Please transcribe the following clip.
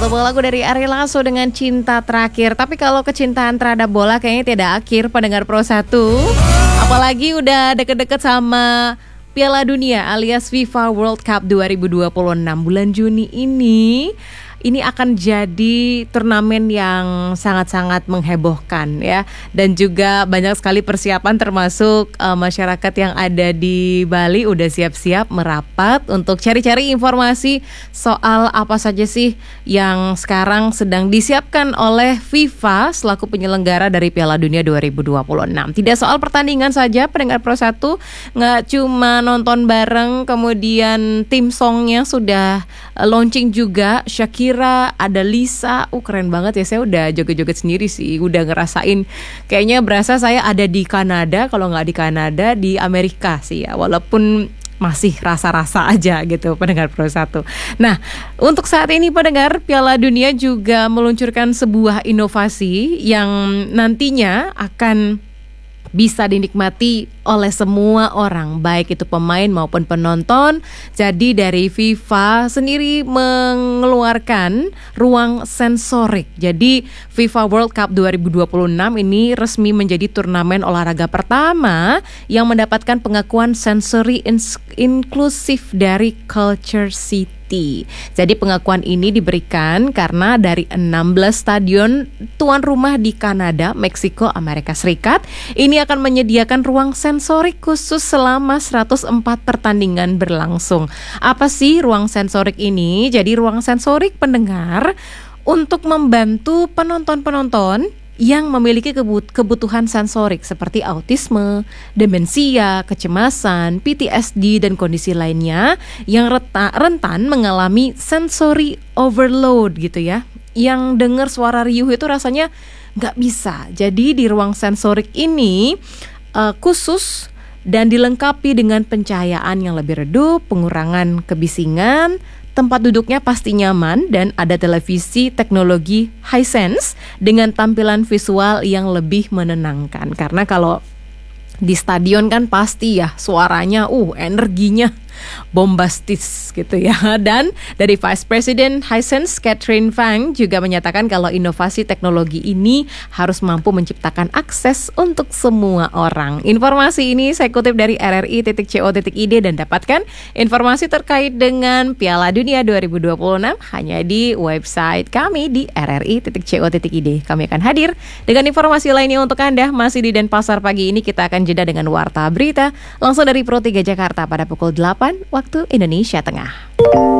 Sebuah lagu dari Ari Lasso dengan Cinta Terakhir. Tapi kalau kecintaan terhadap bola kayaknya tidak akhir pendengar Pro 1. Apalagi udah deket-deket sama Piala Dunia alias FIFA World Cup 2026 bulan Juni ini. Ini akan jadi turnamen yang sangat-sangat menghebohkan ya. Dan juga banyak sekali persiapan termasuk masyarakat yang ada di Bali udah siap-siap merapat untuk cari-cari informasi soal apa saja sih yang sekarang sedang disiapkan oleh FIFA selaku penyelenggara dari Piala Dunia 2026. Tidak soal pertandingan saja pendengar Pro 1, nggak cuma nonton bareng, kemudian tim songnya sudah launching juga. Shakira, ada Lisa, keren banget ya. Saya udah joget-joget sendiri sih, udah ngerasain. Kayaknya berasa saya ada di Kanada, kalau nggak di Kanada, di Amerika sih ya. Walaupun masih rasa-rasa aja gitu pendengar Pro 1. Nah, untuk saat ini pendengar, Piala Dunia juga meluncurkan sebuah inovasi yang nantinya akan bisa dinikmati oleh semua orang, baik itu pemain maupun penonton. Jadi dari FIFA sendiri mengeluarkan ruang sensorik. Jadi FIFA World Cup 2026 ini resmi menjadi turnamen olahraga pertama yang mendapatkan pengakuan sensory inklusif dari Culture City. Jadi pengakuan ini diberikan karena dari 16 stadion tuan rumah di Kanada, Meksiko, Amerika Serikat ini akan menyediakan ruang sensorik khusus selama 104 pertandingan berlangsung. Apa sih ruang sensorik ini? Jadi ruang sensorik pendengar untuk membantu penonton-penonton yang memiliki kebutuhan sensorik seperti autisme, demensia, kecemasan, PTSD, dan kondisi lainnya yang rentan mengalami sensory overload gitu ya. Yang dengar suara riuh itu rasanya nggak bisa. Jadi di ruang sensorik ini khusus dan dilengkapi dengan pencahayaan yang lebih redup, pengurangan kebisingan, tempat duduknya pasti nyaman, dan ada televisi teknologi Hisense dengan tampilan visual yang lebih menenangkan. Karena kalau di stadion kan pasti ya suaranya, energinya bombastis gitu ya. Dan dari Vice President Hisense, Catherine Fang, juga menyatakan kalau inovasi teknologi ini harus mampu menciptakan akses untuk semua orang. Informasi ini saya kutip dari rri.co.id dan dapatkan informasi terkait dengan Piala Dunia 2026 hanya di website kami di rri.co.id. Kami akan hadir dengan informasi lainnya untuk Anda. Masih di Denpasar pagi ini kita akan jeda dengan Warta Berita langsung dari Pro 3 Jakarta pada pukul 8 waktu Indonesia Tengah.